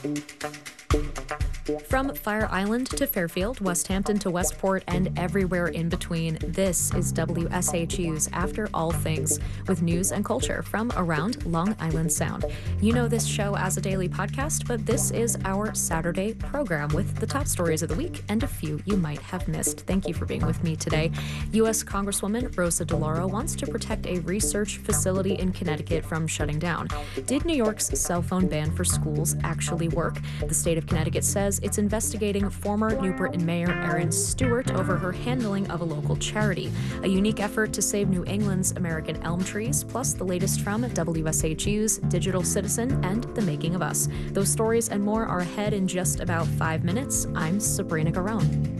From Fire Island to Fairfield, West Hampton to Westport, and everywhere in between, this is WSHU's After All Things, with news and culture from around Long Island Sound. You know this show as a daily podcast, but this is our Saturday program with the top stories of the week and a few you might have missed. Thank you for being with me today. U.S. Congresswoman Rosa DeLauro wants to protect a research facility in Connecticut from shutting down. Did New York's cell phone ban for schools actually work? The state of Connecticut says it's investigating former New Britain Mayor Erin Stewart over her handling of a local charity. A unique effort to save New England's American elm trees, plus the latest from WSHU's Digital Citizen and The Making of Us. Those stories and more are ahead in just about 5 minutes. I'm Sabrina Garone.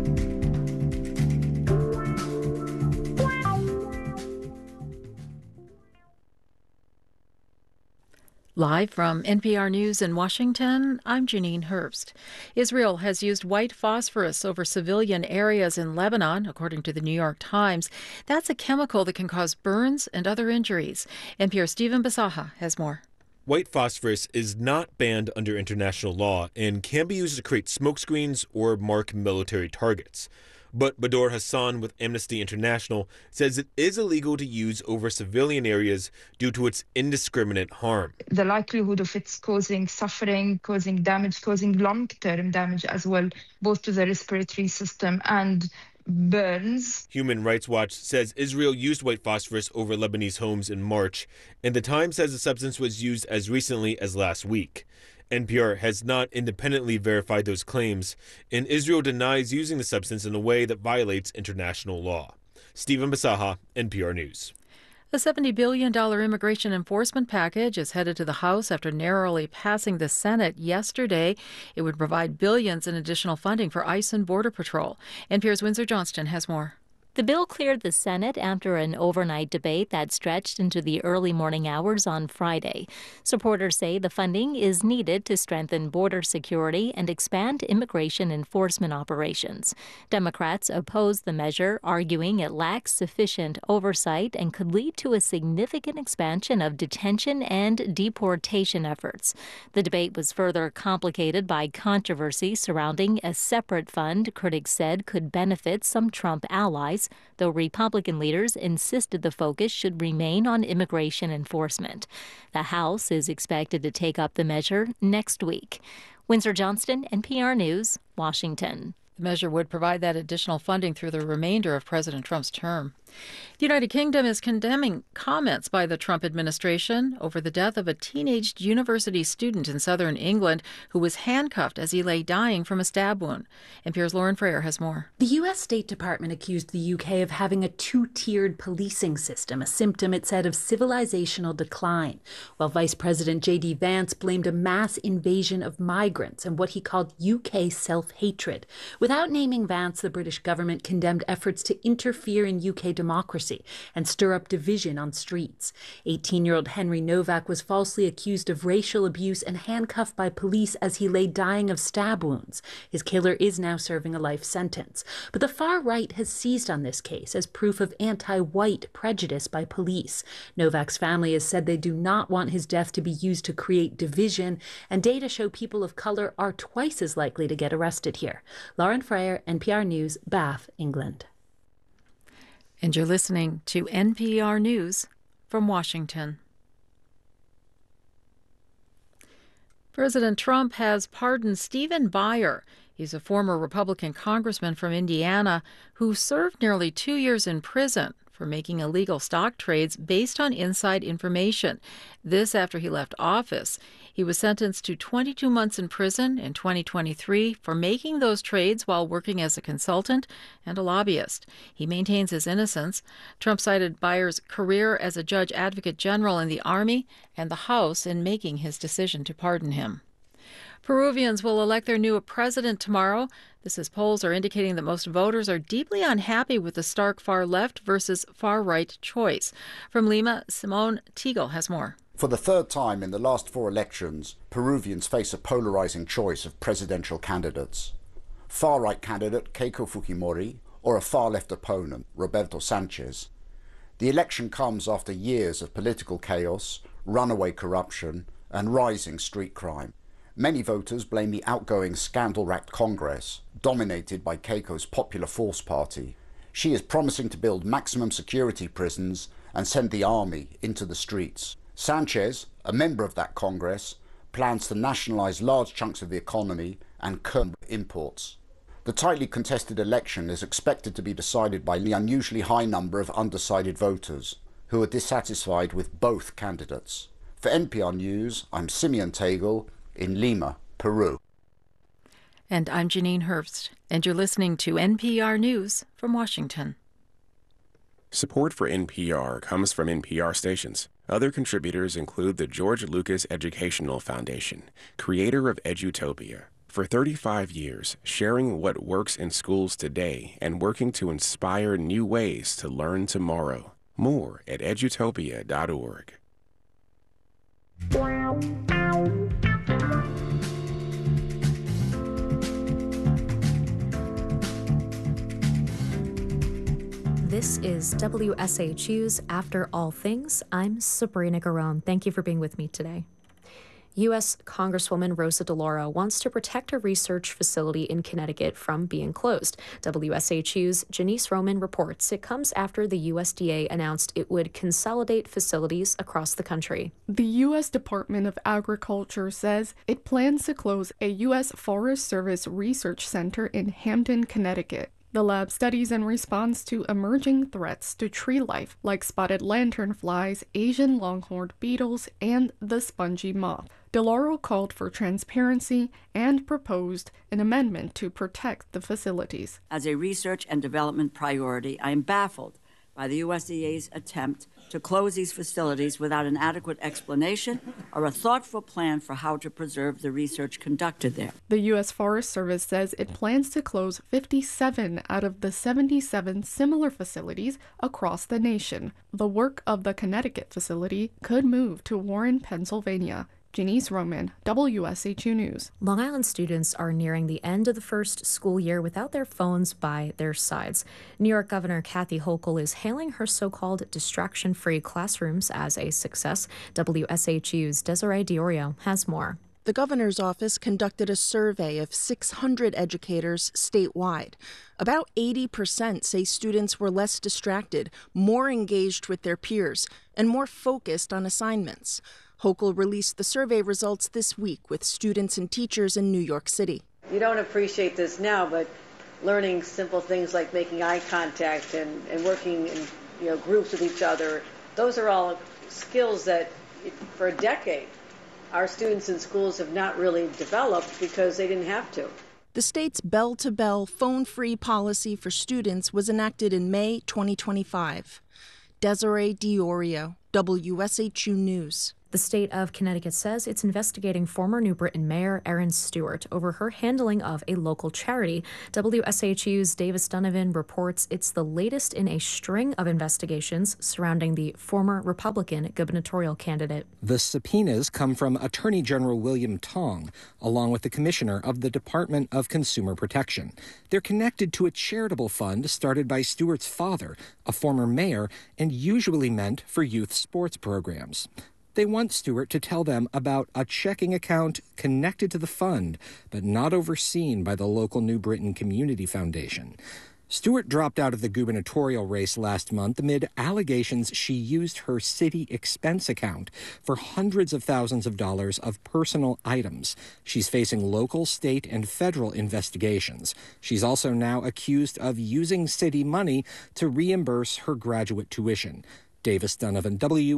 Live from NPR News in Washington, I'm Janine Herbst. Israel has used white phosphorus over civilian areas in Lebanon, according to the New York Times. That's a chemical that can cause burns and other injuries. NPR's Stephen Basaha has more. White phosphorus is not banned under international law and can be used to create smokescreens or mark military targets. But Bador Hassan with Amnesty International says it is illegal to use over civilian areas due to its indiscriminate harm. The likelihood of it's causing suffering, causing damage, causing long-term damage as well, both to the respiratory system and burns. Human Rights Watch says Israel used white phosphorus over Lebanese homes in March, and the Times says the substance was used as recently as last week. NPR has not independently verified those claims, and Israel denies using the substance in a way that violates international law. Stephen Basaha, NPR News. A $70 billion immigration enforcement package is headed to the House after narrowly passing the Senate yesterday. It would provide billions in additional funding for ICE and Border Patrol. NPR's Windsor Johnston has more. The bill cleared the Senate after an overnight debate that stretched into the early morning hours on Friday. Supporters say the funding is needed to strengthen border security and expand immigration enforcement operations. Democrats oppose the measure, arguing it lacks sufficient oversight and could lead to a significant expansion of detention and deportation efforts. The debate was further complicated by controversy surrounding a separate fund critics said could benefit some Trump allies, though Republican leaders insisted the focus should remain on immigration enforcement. The House is expected to take up the measure next week. Windsor Johnston, NPR News, Washington. The measure would provide that additional funding through the remainder of President Trump's term. The United Kingdom is condemning comments by the Trump administration over the death of a teenage university student in southern England who was handcuffed as he lay dying from a stab wound. NPR's Lauren Frayer has more. The U.S. State Department accused the U.K. of having a two-tiered policing system, a symptom, it said, of civilizational decline, while Vice President J.D. Vance blamed a mass invasion of migrants and what he called U.K. self-hatred. Without naming Vance, the British government condemned efforts to interfere in U.K. democracy and stir up division on streets. 18-year-old Henry Novak was falsely accused of racial abuse and handcuffed by police as he lay dying of stab wounds. His killer is now serving a life sentence. But the far right has seized on this case as proof of anti-white prejudice by police. Novak's family has said they do not want his death to be used to create division, and data show people of color are twice as likely to get arrested here. Lauren Frayer, NPR News, Bath, England. And you're listening to NPR News from Washington. President Trump has pardoned Stephen Buyer. He's a former Republican congressman from Indiana who served nearly 2 years in prison for making illegal stock trades based on inside information. This after he left office. He was sentenced to 22 months in prison in 2023 for making those trades while working as a consultant and a lobbyist. He maintains his innocence. Trump cited Buyer's career as a judge advocate general in the Army and the House in making his decision to pardon him. Peruvians will elect their new president tomorrow. This as polls are indicating that most voters are deeply unhappy with the stark far left versus far right choice. From Lima, Simone Teagle has more. For the third time in the last 4 elections, Peruvians face a polarizing choice of presidential candidates. Far-right candidate Keiko Fujimori or a far-left opponent, Roberto Sanchez. The election comes after years of political chaos, runaway corruption and rising street crime. Many voters blame the outgoing scandal-racked Congress, dominated by Keiko's Popular Force Party. She is promising to build maximum security prisons and send the army into the streets. Sanchez, a member of that Congress, plans to nationalize large chunks of the economy and curb imports. The tightly contested election is expected to be decided by the unusually high number of undecided voters, who are dissatisfied with both candidates. For NPR News, I'm Simeon Tagle in Lima, Peru. And I'm Janine Hurst, and you're listening to NPR News from Washington. Support for NPR comes from NPR stations. Other contributors include the George Lucas Educational Foundation, creator of Edutopia. For 35 years, sharing what works in schools today and working to inspire new ways to learn tomorrow. More at edutopia.org. This is WSHU's After All Things. I'm Sabrina Garone. Thank you for being with me today. U.S. Congresswoman Rosa DeLauro wants to protect a research facility in Connecticut from being closed. WSHU's Janice Roman reports it comes after the USDA announced it would consolidate facilities across the country. The U.S. Department of Agriculture says it plans to close a U.S. Forest Service research center in Hampton, Connecticut. The lab studies in response to emerging threats to tree life like spotted lanternflies, Asian longhorned beetles, and the spongy moth. DeLauro called for transparency and proposed an amendment to protect the facilities. As a research and development priority, I am baffled by the USDA's attempt to close these facilities without an adequate explanation or a thoughtful plan for how to preserve the research conducted there. The U.S. Forest Service says it plans to close 57 out of the 77 similar facilities across the nation. The work of the Connecticut facility could move to Warren, Pennsylvania. Janice Roman, WSHU News. Long Island students are nearing the end of the first school year without their phones by their sides. New York Governor Kathy Hochul is hailing her so-called distraction-free classrooms as a success. WSHU's Desiree Diorio has more. The governor's office conducted a survey of 600 educators statewide. About 80% say students were less distracted, more engaged with their peers, and more focused on assignments. Hochul released the survey results this week with students and teachers in New York City. You don't appreciate this now, but learning simple things like making eye contact and working in groups with each other, those are all skills that for a decade our students in schools have not really developed because they didn't have to. The state's bell-to-bell, phone-free policy for students was enacted in May 2025. Desiree Diorio, WSHU News. The state of Connecticut says it's investigating former New Britain Mayor Erin Stewart over her handling of a local charity. WSHU's Davis Donovan reports it's the latest in a string of investigations surrounding the former Republican gubernatorial candidate. The subpoenas come from Attorney General William Tong, along with the Commissioner of the Department of Consumer Protection. They're connected to a charitable fund started by Stewart's father, a former mayor, and usually meant for youth sports programs. They want Stewart to tell them about a checking account connected to the fund, but not overseen by the local New Britain Community Foundation. Stewart dropped out of the gubernatorial race last month amid allegations she used her city expense account for hundreds of thousands of dollars of personal items. She's facing local, state, and federal investigations. She's also now accused of using city money to reimburse her graduate tuition. Davis Donovan,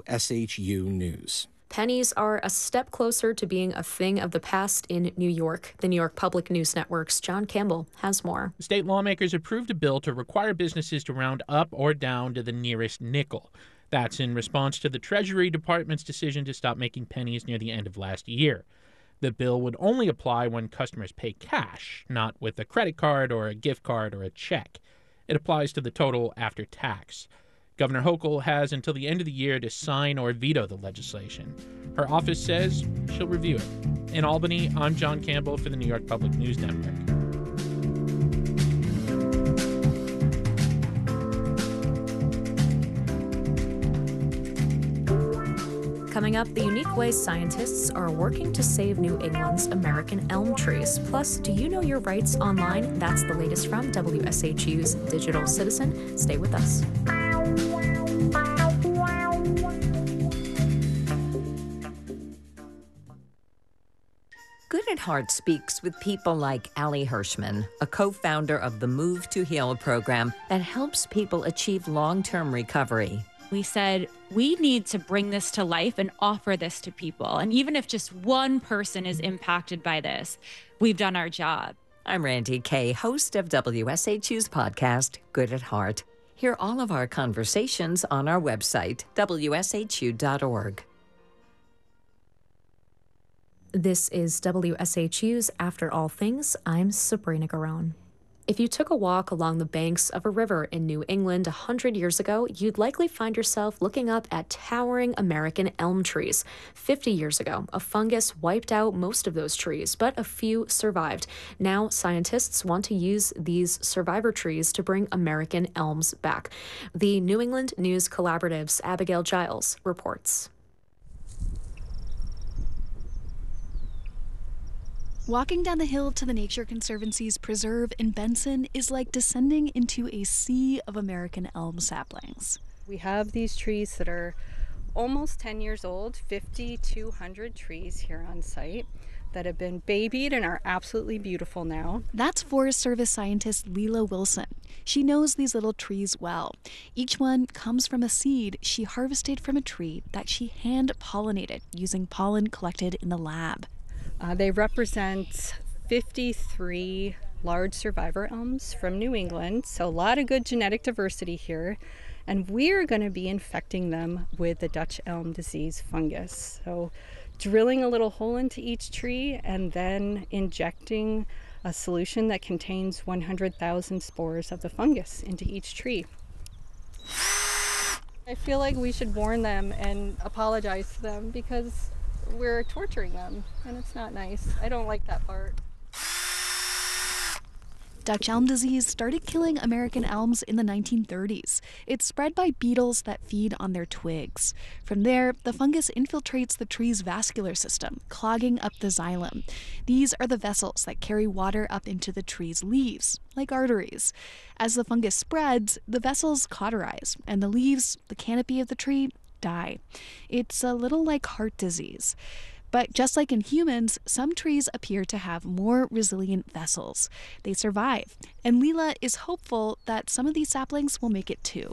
WSHU News. Pennies are a step closer to being a thing of the past in New York. The New York Public News Network's John Campbell has more. State lawmakers approved a bill to require businesses to round up or down to the nearest nickel. That's in response to the Treasury Department's decision to stop making pennies near the end of last year. The bill would only apply when customers pay cash, not with a credit card or a gift card or a check. It applies to the total after tax. Governor Hochul has until the end of the year to sign or veto the legislation. Her office says she'll review it. In Albany, I'm John Campbell for the New York Public News Network. Coming up, the unique ways scientists are working to save New England's American elm trees. Plus, do you know your rights online? That's the latest from WSHU's Digital Citizen. Stay with us. Good at Heart speaks with people like Allie Hirschman, a co-founder of the Move to Heal program that helps people achieve long-term recovery. We said, we need to bring this to life and offer this to people. And even if just one person is impacted by this, we've done our job. I'm Randy Kay, host of WSHU's podcast, Good at Heart. Hear all of our conversations on our website, wshu.org. This is WSHU's After All Things. I'm Sabrina Garone. If you took a walk along the banks of a river in New England 100 years ago, you'd likely find yourself looking up at towering American elm trees. 50 years ago, a fungus wiped out most of those trees, but a few survived. Now, scientists want to use these survivor trees to bring American elms back. The New England News Collaborative's Abigail Giles reports. Walking down the hill to the Nature Conservancy's preserve in Benson is like descending into a sea of American elm saplings. We have these trees that are almost 10 years old, 5,200 trees here on site that have been babied and are absolutely beautiful now. That's Forest Service scientist Leela Wilson. She knows these little trees well. Each one comes from a seed she harvested from a tree that she hand-pollinated using pollen collected in the lab. They represent 53 large survivor elms from New England, so a lot of good genetic diversity here. And we're going to be infecting them with the Dutch elm disease fungus. So drilling a little hole into each tree and then injecting a solution that contains 100,000 spores of the fungus into each tree. I feel like we should warn them and apologize to them because we're torturing them, and it's not nice. I don't like that part. Dutch elm disease started killing American elms in the 1930s. It's spread by beetles that feed on their twigs. From there, the fungus infiltrates the tree's vascular system, clogging up the xylem. These are the vessels that carry water up into the tree's leaves, like arteries. As the fungus spreads, the vessels cauterize, and the leaves, the canopy of the tree, die. It's a little like heart disease. But just like in humans, some trees appear to have more resilient vessels. They survive, and Leela is hopeful that some of these saplings will make it too.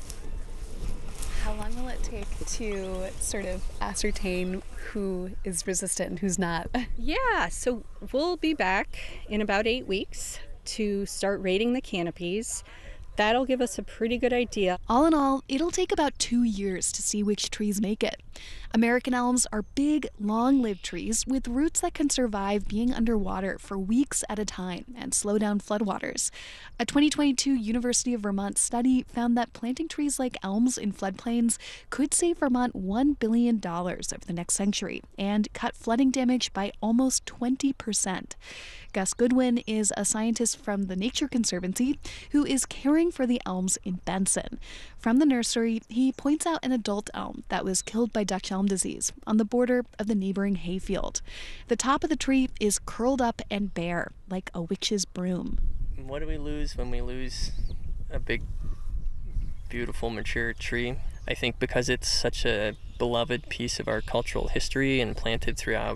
How long will it take to sort of ascertain who is resistant and who's not? Yeah, so we'll be back in about 8 weeks to start rating the canopies. That'll give us a pretty good idea. All in all, it'll take about 2 years to see which trees make it. American elms are big, long-lived trees with roots that can survive being underwater for weeks at a time and slow down floodwaters. A 2022 University of Vermont study found that planting trees like elms in floodplains could save Vermont $1 billion over the next century and cut flooding damage by almost 20%. Gus Goodwin is a scientist from the Nature Conservancy who is caring for the elms in Benson. From the nursery, he points out an adult elm that was killed by Dutch elm disease on the border of the neighboring hayfield. The top of the tree is curled up and bare, like a witch's broom. What do we lose when we lose a big, beautiful, mature tree? I think because it's such a beloved piece of our cultural history and planted throughout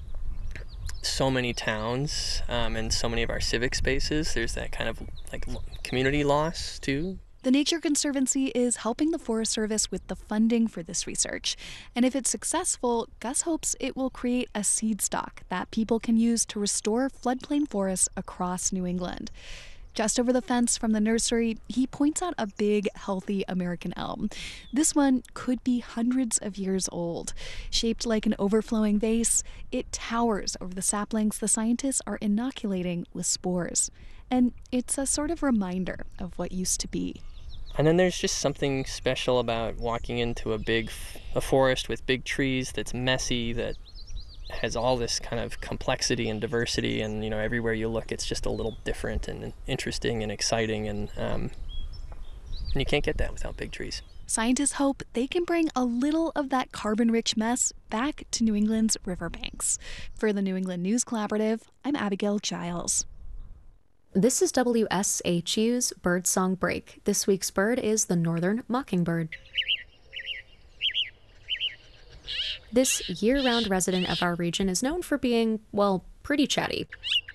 so many towns and so many of our civic spaces, there's that kind of like community loss too. The Nature Conservancy is helping the Forest Service with the funding for this research. And if it's successful, Gus hopes it will create a seed stock that people can use to restore floodplain forests across New England. Just over the fence from the nursery, he points out a big, healthy American elm. This one could be hundreds of years old. Shaped like an overflowing vase, it towers over the saplings the scientists are inoculating with spores. And it's a sort of reminder of what used to be. And then there's just something special about walking into a forest with big trees that's messy, that has all this kind of complexity and diversity, and everywhere you look it's just a little different and interesting and exciting, and you can't get that without big trees. Scientists hope they can bring a little of that carbon-rich mess back to New England's riverbanks. For the New England News Collaborative, I'm Abigail Giles. This is WSHU's Birdsong Break. This week's bird is the northern mockingbird. This year-round resident of our region is known for being, well, pretty chatty.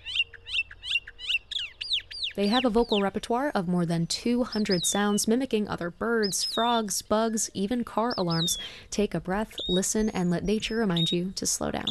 They have a vocal repertoire of more than 200 sounds, mimicking other birds, frogs, bugs, even car alarms. Take a breath, listen, and let nature remind you to slow down.